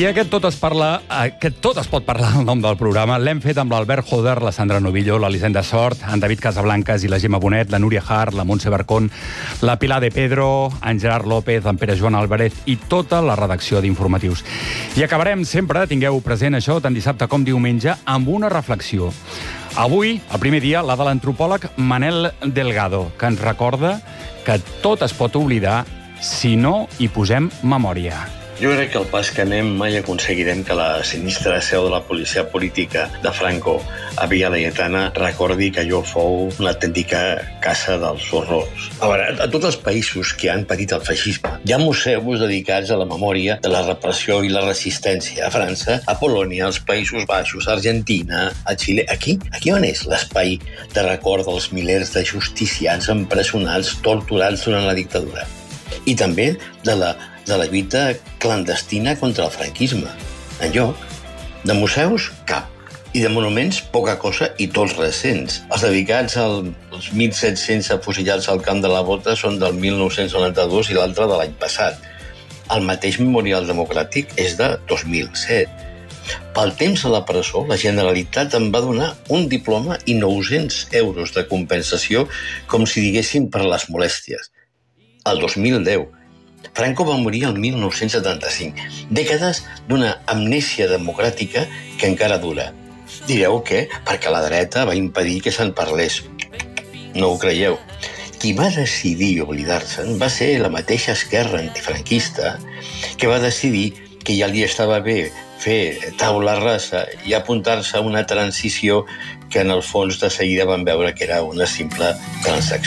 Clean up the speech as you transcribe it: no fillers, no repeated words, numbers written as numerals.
I aquest tot es pot parlar el nom del programa. L'hem fet amb l'Albert Joder, la Sandra Novillo, l'Elisenda Sort, en David Casablancas i la Gemma Bonet, la Núria Hart, la Montse Barcón, la Pilar de Pedro, en Gerard López, en Pere Joan Álvarez i tota la redacció d'Informatius. I acabarem sempre, tingueu present això, tant dissabte com diumenge, amb una reflexió. Avui, el primer dia, la de l'antropòleg Manel Delgado, que ens recorda que tot es pot oblidar si no hi posem memòria. Jo crec que al pas que anem mai aconseguirem que la sinistra seu de la policia política de Franco a Villa Laietana recordi que allò fou una autèntica casa dels horrors. A veure, a tots els països que han patit el feixisme hi ha museus dedicats a la memòria de la repressió i la resistència. A França, a Polònia, als Països Baixos, a Argentina, a Xile. Aquí on és l'espai de record dels milers de justiciats empresonats, torturats durant la dictadura? I també de la lluita clandestina contra el franquisme. Enlloc. De museus, cap. I de monuments, poca cosa i tots recents. Els dedicats als 1.700 afusillats al Camp de la Bota són del 1992 i l'altre de l'any passat. El mateix Memorial Democràtic és de 2007. Pel temps a la presó, la Generalitat em va donar un diploma i 900 euros de compensació, com si diguéssim per les molèsties. El 2010. Franco va morir el 1975. Dècades d'una amnèsia democràtica que encara dura. Direu que perquè la dreta va impedir que se'n parlés. No ho creieu. Qui va decidir oblidar-se'n va ser la mateixa esquerra antifranquista que va decidir que ja li estava bé fer taula rasa i apuntar-se a una transició que en el fons de seguida van veure que era una simple transacció.